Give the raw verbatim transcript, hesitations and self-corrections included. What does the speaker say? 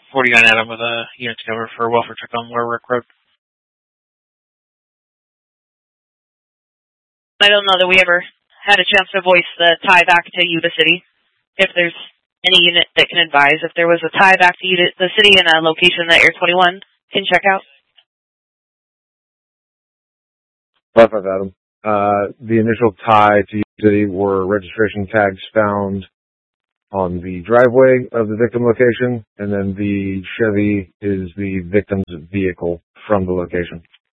forty-nine Adam with a unit cover for welfare check on Warwick Road. I don't know that we ever had a chance to voice the tie back to Yuba City. If there's any unit that can advise if there was a tie back to Yuba, the city in a location that Air twenty-one can check out. five five Adam. Uh, the initial tie to Yuba City were registration tags found on the driveway of the victim location, and then the Chevy is the victim's vehicle from the location.